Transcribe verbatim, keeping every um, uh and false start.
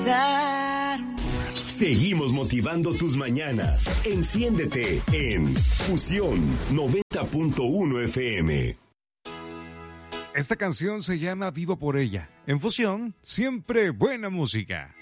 olvidaron. Seguimos motivando tus mañanas. Enciéndete en Fusión noventa punto uno F M. Esta canción se llama Vivo por ella. En Fusión, siempre buena música.